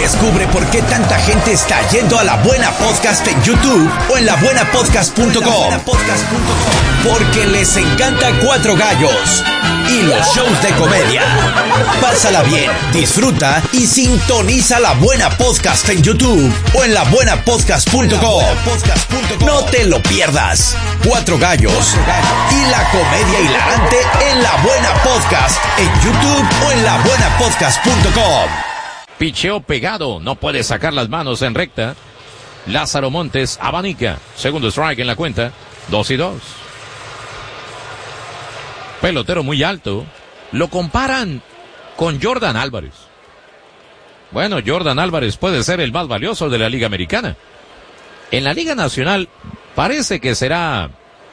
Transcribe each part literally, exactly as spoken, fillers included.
Descubre por qué tanta gente está yendo a La Buena Podcast en YouTube o en la buena podcast punto com. Porque les encanta Cuatro Gallos y los shows de comedia. Pásala bien, disfruta y sintoniza La Buena Podcast en YouTube o en la buena podcast punto com. No te lo pierdas. Cuatro Gallos y la comedia hilarante en La Buena Podcast en YouTube o en la buena podcast punto com. Picheo pegado, no puede sacar las manos en recta. Lázaro Montes abanica. Segundo strike en la cuenta. Dos y dos. Pelotero muy alto. Lo comparan con Jordan Álvarez. Bueno, Jordan Álvarez puede ser el más valioso de la Liga Americana. En la Liga Nacional parece que será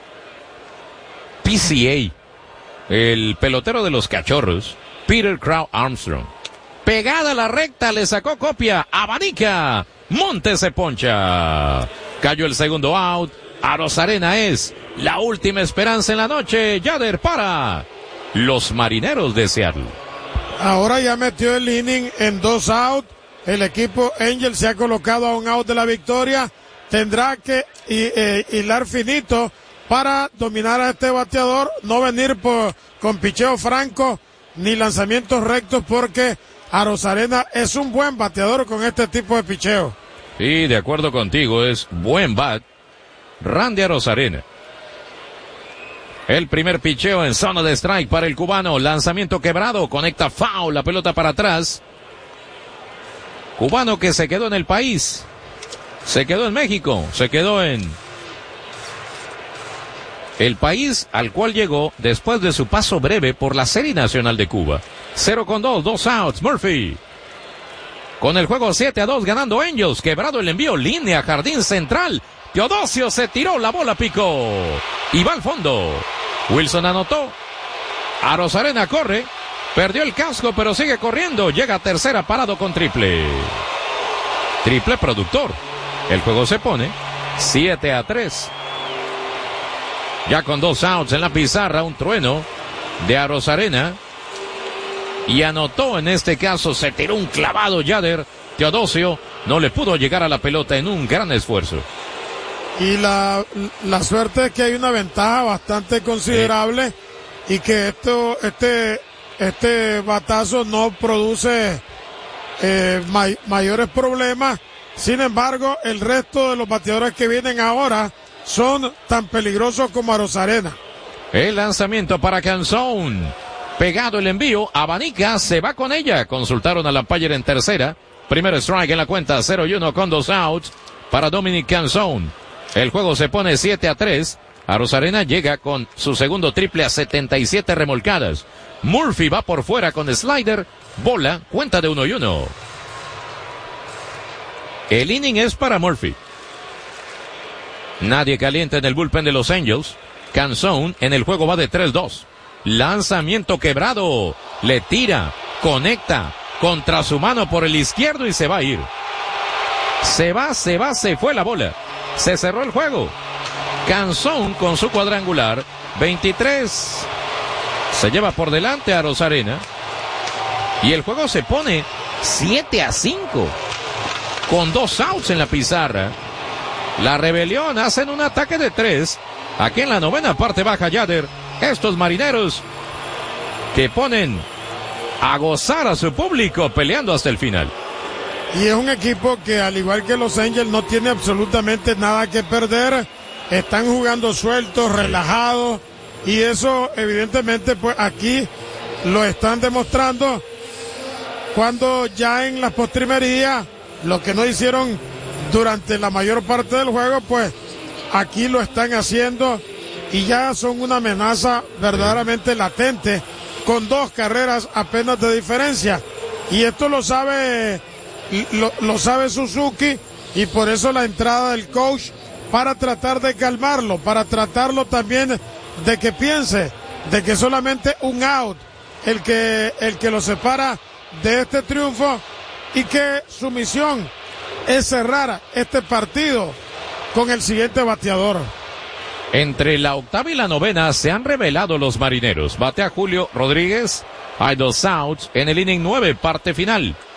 P C A, el pelotero de los Cachorros, Peter Crow Armstrong. Pegada a la recta, le sacó copia, abanica, Montes se poncha. Cayó el segundo out. Arozarena es la última esperanza en la noche. Yader para los Marineros de Seattle. Ahora ya metió el inning en dos out. El equipo Angel se ha colocado a un out de la victoria. Tendrá que eh, hilar finito para dominar a este bateador. No venir por, con picheo franco ni lanzamientos rectos, porque Arozarena es un buen bateador con este tipo de picheo. Sí, de acuerdo contigo, es buen bat. Randy Arozarena. El primer picheo en zona de strike para el cubano. Lanzamiento quebrado, conecta foul, la pelota para atrás. Cubano que se quedó en el país. Se quedó en México, se quedó en el país al cual llegó después de su paso breve por la Serie Nacional de Cuba. Cero con dos, dos outs, Murphy. Con el juego siete a dos ganando Angels. Quebrado el envío, línea, jardín central. Teodosio se tiró, la bola picó y va al fondo. Wilson anotó. Arozarena corre. Perdió el casco, pero sigue corriendo. Llega a tercera parado con triple. Triple productor. El juego se pone siete a tres. Ya con dos outs en la pizarra, un trueno de Arozarena. Y anotó, en este caso se tiró un clavado Yader. Teodosio no le pudo llegar a la pelota en un gran esfuerzo. Y la, la suerte es que hay una ventaja bastante considerable, sí, y que esto, este, este batazo no produce eh, may, mayores problemas. Sin embargo, el resto de los bateadores que vienen ahora son tan peligrosos como Arozarena. El lanzamiento para Canzón. Pegado el envío, abanica, se va con ella. Consultaron al umpire en tercera. Primer strike en la cuenta, cero y uno con dos outs para Dominic Canzón. El juego se pone siete a tres. Arozarena llega con su segundo triple a setenta y siete remolcadas. Murphy va por fuera con slider. Bola, cuenta de uno y uno. El inning es para Murphy. Nadie caliente en el bullpen de los Angels. Canzón en el juego va de tres dos. Lanzamiento quebrado. Le tira, conecta contra su mano por el izquierdo y se va a ir. Se va, se va, se fue la bola. Se cerró el juego. Canzón con su cuadrangular. veintitrés. Se lleva por delante a Arozarena. Y el juego se pone siete a cinco. Con dos outs en la pizarra. La rebelión hacen un ataque de tres. Aquí en la novena parte baja Yader. Estos Marineros que ponen a gozar a su público peleando hasta el final. Y es un equipo que, al igual que los Angels, no tiene absolutamente nada que perder. Están jugando sueltos, relajados. Y eso, evidentemente, pues aquí lo están demostrando. Cuando ya en las postrimerías, lo que no hicieron durante la mayor parte del juego, pues aquí lo están haciendo. Y ya son una amenaza verdaderamente latente, con dos carreras apenas de diferencia. Y esto lo sabe, lo, lo sabe Suzuki, y por eso la entrada del coach para tratar de calmarlo, para tratarlo también de que piense de que solamente un out el que, el que lo separa de este triunfo, y que su misión es cerrar este partido con el siguiente bateador. Entre la octava y la novena se han revelado los Marineros. Batea Julio Rodríguez. Hay dos outs en el inning nueve, parte final.